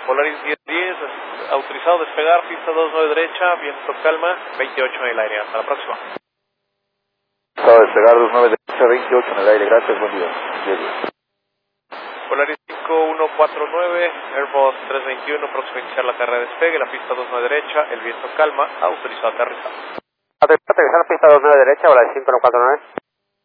Polaris 1010, autorizado despegar, pista 29 derecha, viento calma, 28 en el aire. Hasta la próxima. Autorizado despegar 29 derecha, 28 en el aire. Gracias, buen día. 10-10. Polaris 5149, Airbus 321, próximo a iniciar la carrera de despegue, la pista 29 derecha, el viento calma, autorizado aterrizar. Aterrizar pista 29 derecha, Polaris 5149.